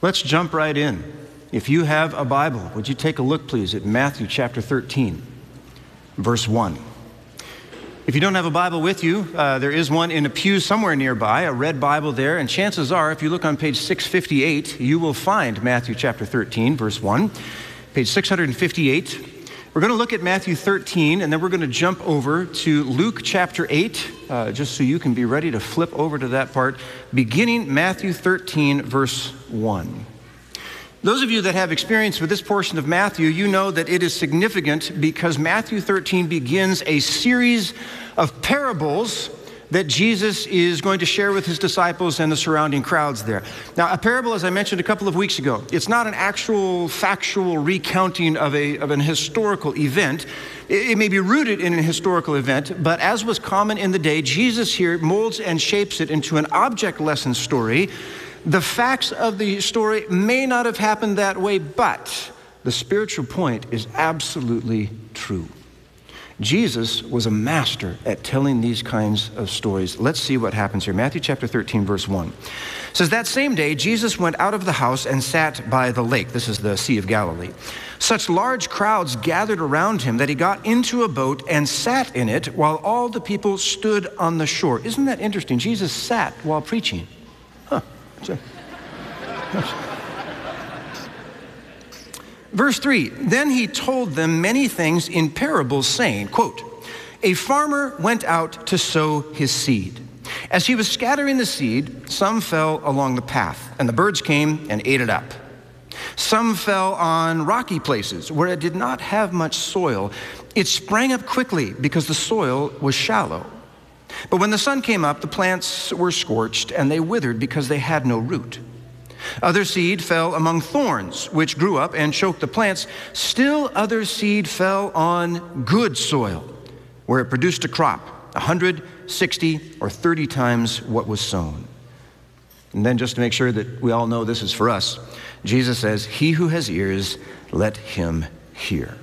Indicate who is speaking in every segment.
Speaker 1: Let's jump right in. If you have a Bible, would you take a look, please, at Matthew chapter 13, verse 1. If you don't have a Bible with you, there is one in a pew somewhere nearby, a red Bible there, and chances are, if you look on page 658, you will find Matthew chapter 13, verse 1. Page 658. We're going to look at Matthew 13, and then we're going to jump over to Luke chapter 8, just so you can be ready to flip over to that part, beginning Matthew 13, verse 1. Those of you that have experience with this portion of Matthew, you know that it is significant because Matthew 13 begins a series of parables that Jesus is going to share with his disciples and the surrounding crowds there. Now, a parable, as I mentioned a couple of weeks ago, it's not an actual factual recounting of an historical event. It may be rooted in a historical event, but as was common in the day, Jesus here molds and shapes it into an object lesson story. The facts of the story may not have happened that way, but the spiritual point is absolutely true. Jesus was a master at telling these kinds of stories. Let's see what happens here. Matthew chapter 13, verse 1. It says, that same day, Jesus went out of the house and sat by the lake. This is the Sea of Galilee. Such large crowds gathered around him that he got into a boat and sat in it while all the people stood on the shore. Isn't that interesting? Jesus sat while preaching. Verse 3, then he told them many things in parables, saying, quote, a farmer went out to sow his seed. As he was scattering the seed, some fell along the path, and the birds came and ate it up. Some fell on rocky places where it did not have much soil. It sprang up quickly because the soil was shallow. But when the sun came up, the plants were scorched, and they withered because they had no root. Other seed fell among thorns, which grew up and choked the plants. Still other seed fell on good soil, where it produced a crop, 100, 60, or 30 times what was sown. And then just to make sure that we all know this is for us, Jesus says, he who has ears, let him hear.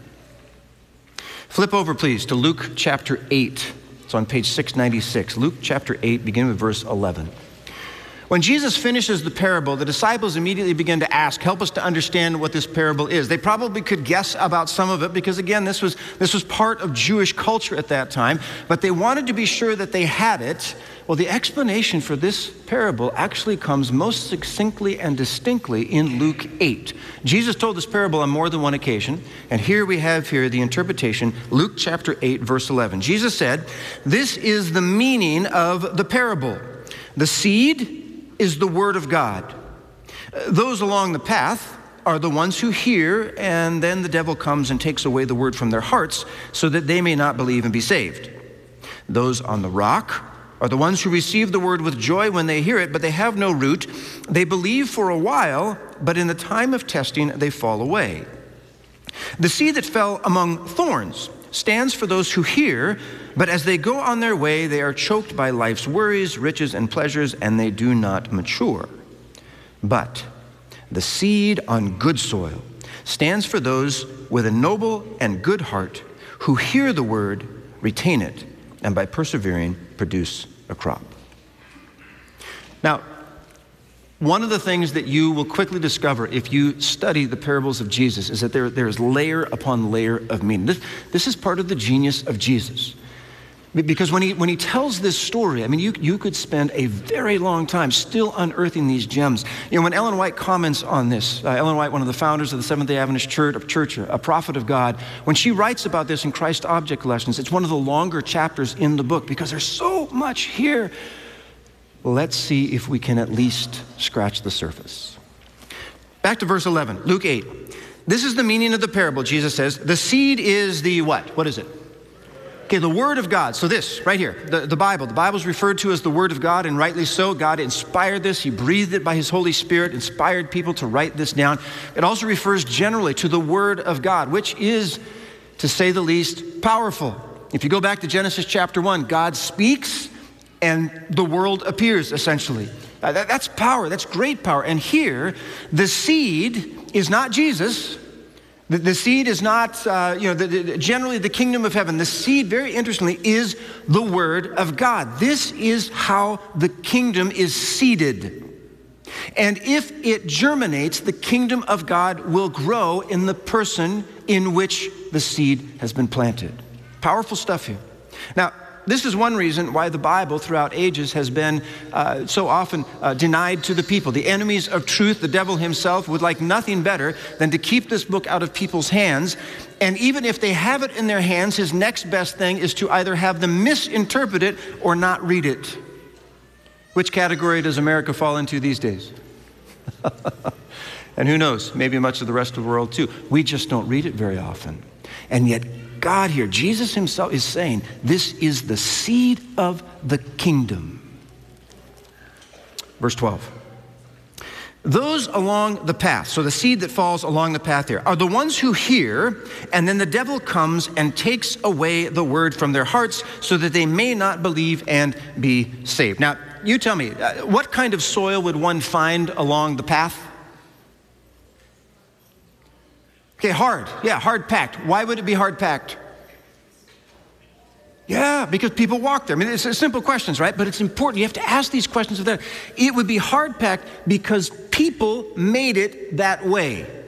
Speaker 1: Flip over, please, to Luke chapter 8. It's on page 696. Luke chapter 8, beginning with verse 11. When Jesus finishes the parable, the disciples immediately begin to ask, help us to understand what this parable is. They probably could guess about some of it because, again, this was part of Jewish culture at that time, but they wanted to be sure that they had it. Well, the explanation for this parable actually comes most succinctly and distinctly in Luke 8. Jesus told this parable on more than one occasion, and here we have the interpretation, Luke chapter 8, verse 11. Jesus said, this is the meaning of the parable. The seed is the word of God. Those along the path are the ones who hear, and then the devil comes and takes away the word from their hearts so that they may not believe and be saved. Those on the rock are the ones who receive the word with joy when they hear it, but they have no root. They believe for a while, but in the time of testing, they fall away. The seed that fell among thorns stands for those who hear, but as they go on their way, they are choked by life's worries, riches, and pleasures, and they do not mature. But the seed on good soil stands for those with a noble and good heart who hear the word, retain it, and by persevering, produce a crop. Now, one of the things that you will quickly discover if you study the parables of Jesus is that there is layer upon layer of meaning. This is part of the genius of Jesus. Because when he tells this story, I mean, you could spend a very long time still unearthing these gems. You know, when Ellen White comments on this, Ellen White, one of the founders of the Seventh-day Adventist Church, a prophet of God, when she writes about this in Christ Object Lessons, it's one of the longer chapters in the book because there's so much here. Let's see if we can at least scratch the surface. Back to verse 11, Luke 8. This is the meaning of the parable, Jesus says. The seed is the what? What is it? Okay, the Word of God. So this, right here, the Bible. The Bible is referred to as the Word of God, and rightly so. God inspired this. He breathed it by His Holy Spirit, inspired people to write this down. It also refers generally to the Word of God, which is, to say the least, powerful. If you go back to Genesis chapter 1, God speaks, and the world appears, essentially. That's power. That's great power. And here, the seed is not Jesus. The seed is not, generally the kingdom of heaven. The seed, very interestingly, is the Word of God. This is how the kingdom is seeded. And if it germinates, the kingdom of God will grow in the person in which the seed has been planted. Powerful stuff here. Now, this is one reason why the Bible throughout ages has been so often denied to the people. The enemies of truth, the devil himself, would like nothing better than to keep this book out of people's hands. And even if they have it in their hands, his next best thing is to either have them misinterpret it or not read it. Which category does America fall into these days? And who knows, maybe much of the rest of the world too. We just don't read it very often. And yet God here, Jesus himself is saying, this is the seed of the kingdom. Verse 12. Those along the path, so the seed that falls along the path here, are the ones who hear, and then the devil comes and takes away the word from their hearts so that they may not believe and be saved. Now, you tell me, what kind of soil would one find along the path? Okay, hard. Yeah, hard packed. Why would it be hard packed? Yeah, because people walk there. I mean, it's simple questions, right? But it's important. You have to ask these questions of that. It would be hard packed because people made it that way.